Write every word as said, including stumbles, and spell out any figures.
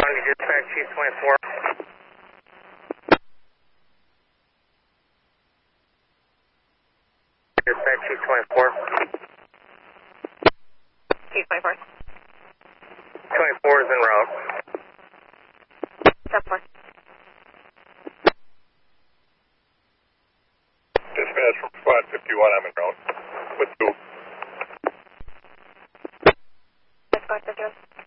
County Dispatch, Chief twenty-four. Dispatch, Chief twenty-four. Chief twenty-four. twenty-four is en route. Step four. Dispatch from Squad fifty-one, I'm en route. With two. Squad fifty-one.